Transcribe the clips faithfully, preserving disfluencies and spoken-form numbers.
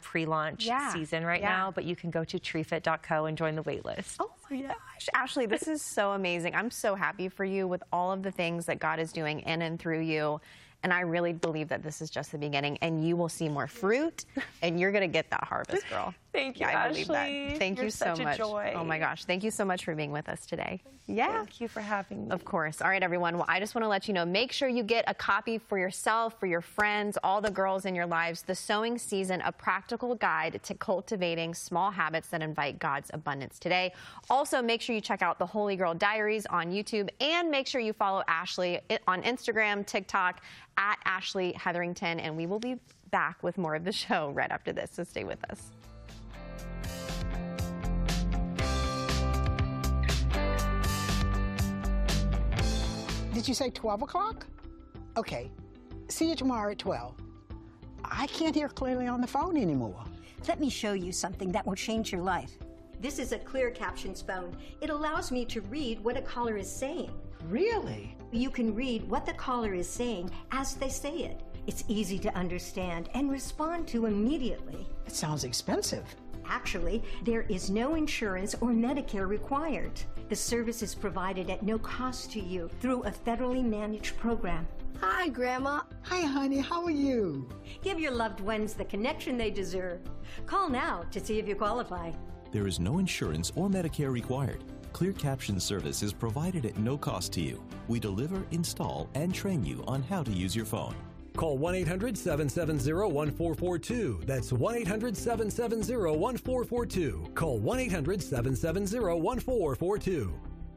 pre-launch yeah. season right yeah. now, but you can go to treefit dot co and join the wait list. Oh my gosh, Ashley, this is so amazing. I'm so happy for you with all of the things that God is doing in and through you. And I really believe that this is just the beginning, and you will see more fruit, and you're going to get that harvest, girl. Thank you, yeah, I Ashley. believe that. Thank You're you so such a much. joy. Oh my gosh, thank you so much for being with us today. Yeah. Thank you for having me. Of course. All right, everyone. Well, I just want to let you know, make sure you get a copy for yourself, for your friends, all the girls in your lives, The Sowing Season, a practical guide to cultivating small habits that invite God's abundance today. Also, make sure you check out the Holy Girl Diaries on YouTube, and make sure you follow Ashley on Instagram, TikTok, at Ashley Hetherington, and we will be back with more of the show right after this, so stay with us. Did you say twelve o'clock? Okay. See you tomorrow at twelve. I can't hear clearly on the phone anymore. Let me show you something that will change your life. This is a clear captions phone. It allows me to read what a caller is saying. Really? You can read what the caller is saying as they say it. It's easy to understand and respond to immediately. It sounds expensive. Actually, there is no insurance or Medicare required. The service is provided at no cost to you through a federally managed program. Hi, Grandma. Hi, honey. How are you? Give your loved ones the connection they deserve. Call now to see if you qualify. There is no insurance or Medicare required. Clear Caption service is provided at no cost to you. We deliver, install, and train you on how to use your phone. Call one eight hundred, seven seven zero, one four four two. That's one eight hundred, seven seven zero, one four four two. Call one eight hundred, seven seven zero, one four four two.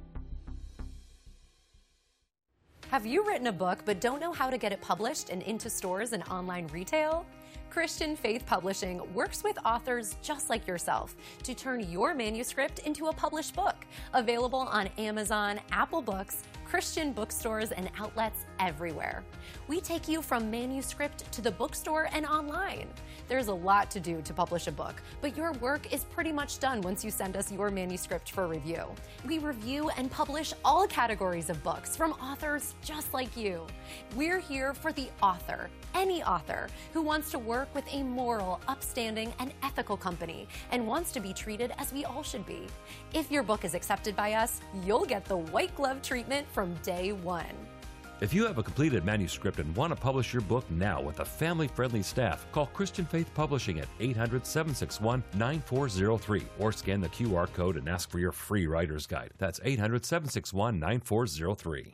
Have you written a book but don't know how to get it published and into stores and online retail? Christian Faith Publishing works with authors just like yourself to turn your manuscript into a published book, available on Amazon, Apple Books, Christian bookstores, and outlets everywhere. We take you from manuscript to the bookstore and online. There's a lot to do to publish a book, but your work is pretty much done once you send us your manuscript for review. We review and publish all categories of books from authors just like you. We're here for the author, any author, who wants to work with a moral, upstanding, and ethical company and wants to be treated as we all should be. If your book is accepted by us, you'll get the white glove treatment from day one. If you have a completed manuscript and want to publish your book now with a family-friendly staff, call Christian Faith Publishing at eight hundred, seven six one, nine four zero three or scan the Q R code and ask for your free writer's guide. That's eight hundred, seven six one, nine four zero three.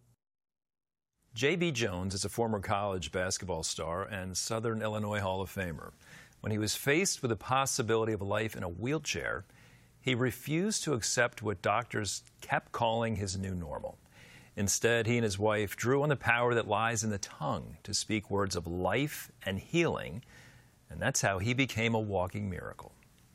J B. Jones is a former college basketball star and Southern Illinois Hall of Famer. When he was faced with the possibility of a life in a wheelchair, he refused to accept what doctors kept calling his new normal. Instead, he and his wife drew on the power that lies in the tongue to speak words of life and healing, and that's how he became a walking miracle.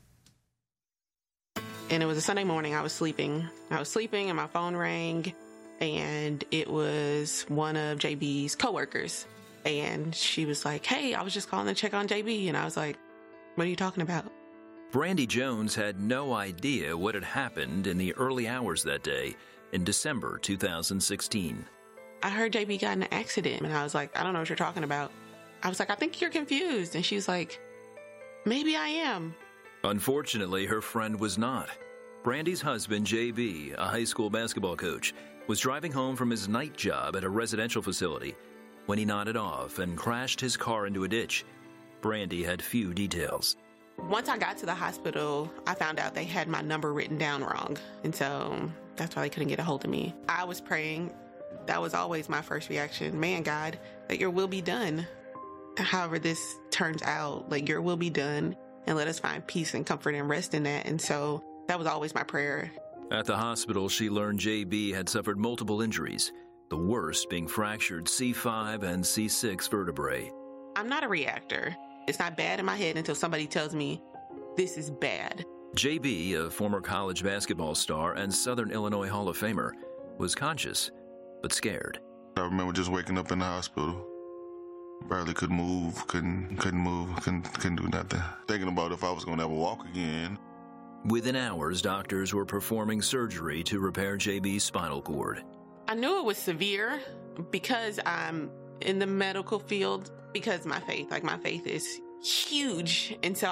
And it was a Sunday morning. I was sleeping. I was sleeping and my phone rang, and it was one of J B's coworkers. And she was like, "Hey, I was just calling to check on J B." And I was like, "What are you talking about?" Brandy Jones had no idea what had happened in the early hours that day in December two thousand sixteen. I heard J B got in an accident, and I was like, "I don't know what you're talking about." I was like, "I think you're confused." And she was like, "Maybe I am." Unfortunately, her friend was not. Brandy's husband, J B, a high school basketball coach, was driving home from his night job at a residential facility when he nodded off and crashed his car into a ditch. Brandy had few details. Once I got to the hospital, I found out they had my number written down wrong. And so that's why they couldn't get a hold of me. I was praying. That was always my first reaction. Man, God, that your will be done. However this turns out, like, your will be done, and let us find peace and comfort and rest in that. And so that was always my prayer. At the hospital, she learned J B had suffered multiple injuries, the worst being fractured C five and C six vertebrae. I'm not a reactor. It's not bad in my head until somebody tells me this is bad. J B, a former college basketball star and Southern Illinois Hall of Famer, was conscious, but scared. I remember just waking up in the hospital. Barely could move, couldn't couldn't move, couldn't, couldn't do nothing. Thinking about if I was going to ever walk again. Within hours, doctors were performing surgery to repair J B's spinal cord. I knew it was severe because I'm in the medical field, because my faith, like my faith is huge. And so